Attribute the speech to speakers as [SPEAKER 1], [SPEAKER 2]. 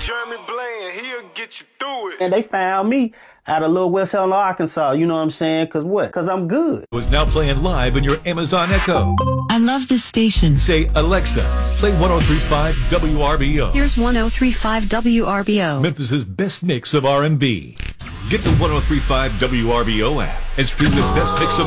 [SPEAKER 1] Jeremy Bland, he'll get you through it.
[SPEAKER 2] And they found me out of Little West Helena, Arkansas. You know what I'm saying? Cause what? Cause I'm good.
[SPEAKER 3] Was now playing live in your Amazon Echo.
[SPEAKER 4] I love this station.
[SPEAKER 3] Say, Alexa, play 103.5 WRBO.
[SPEAKER 4] Here's 103.5 WRBO.
[SPEAKER 3] Memphis's best mix of R&B. Get the 103.5 WRBO app and stream the best mix of